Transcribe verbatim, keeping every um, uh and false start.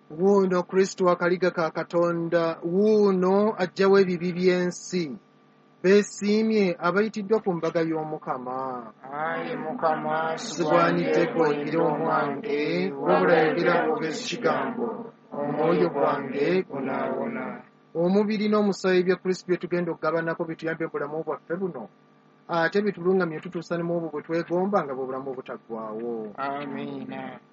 wuuno Kristo akaliga ka Katonda, wuuno ajjawo ebibi by'ensi. Beesiimye abayitiddwa ku mbaga y'Omukama. Ayi Mukama, sigwanidde gwogera omwange, wabula yogera bwogezi kigambo, omwoyo gwange gunaawona. Omubiri n'omusaayi bya Kristo bye tugenda okugabanako bituyambe mu bulamu bwaffe buno, ate bitulungamye tutuusa ne mu obwo bwe twegomba nga bwe bulamu obutaggwaawo. Amiina.